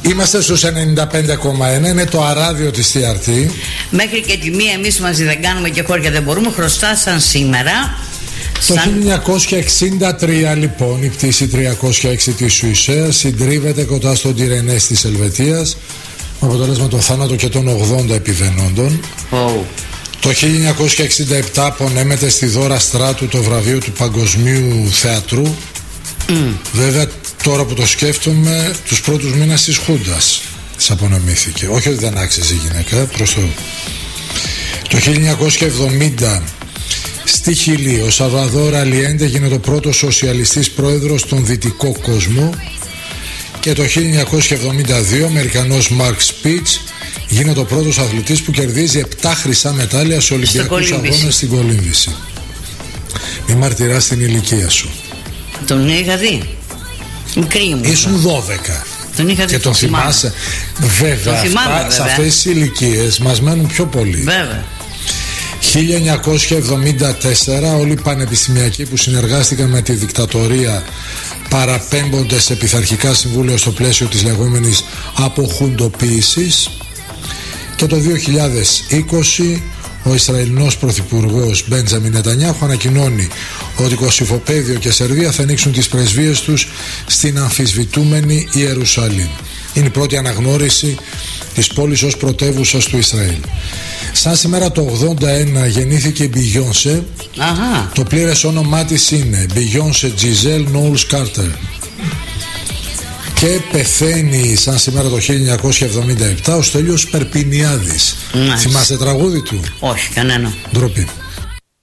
Είμαστε στους 95,1, είναι το αράδιο της TRT. Μέχρι και τη μία εμείς μαζί δεν κάνουμε και χώρια δεν μπορούμε. Χρωστάσαν σήμερα. Το 1963 λοιπόν η πτήση 306 της Σουησέας συντρίβεται κοντά στον Τιρενές της Ελβετίας, με αποτέλεσμα τον θάνατο και των 80 επιβαινόντων. Το 1967 απονέμεται στη Δώρα Στράτου το βραβείο του Παγκοσμίου Θεατρού. Βέβαια τώρα που το σκέφτομαι, τους πρώτους μήνες της Χούντας της απονεμήθηκε. Όχι ότι δεν άξιζε η γυναίκα, προς το... Το 1970 στη Χιλή ο Σαλβαδόρ Αλιέντε γίνεται ο πρώτος σοσιαλιστής πρόεδρος στον δυτικό κόσμο. Και το 1972 ο Αμερικανός Μαρκ Σπίτς γίνεται ο πρώτος αθλητής που κερδίζει 7 χρυσά μετάλλια σε Ολυμπιακούς αγώνες στην κολύμβηση. Μη μαρτυράς την ηλικία σου. Τον είχα δει. Μικρή μου. Ήσουν 12. Τον είχα δει. Και τον θυμάσαι. Βέβαια, σε αυτές τις ηλικίες μας μένουν πιο πολύ. Βέβαια. 1974 όλοι οι πανεπιστημιακοί που συνεργάστηκαν με τη δικτατορία παραπέμπονται σε πειθαρχικά συμβούλια στο πλαίσιο της λεγόμενης αποχουντοποίησης. Και το 2020 ο Ισραηλινός πρωθυπουργός Μπέντζαμιν Νετανιάχου ανακοινώνει ότι Κωσυφοπαίδιο και Σερβία θα ανοίξουν τις πρεσβείες τους στην αμφισβητούμενη Ιερουσαλήμ. Είναι η πρώτη αναγνώριση της πόλης ως πρωτεύουσας του Ισραήλ. Σαν σήμερα το 81 γεννήθηκε η Beyoncé. Το πλήρες όνομά της είναι Beyoncé Giselle Knowles Carter. Και πεθαίνει σαν σήμερα το 1977 ο Στέλιος Περπινιάδης. Θυμάστε τραγούδι του? Όχι, κανένα. Ντροπή.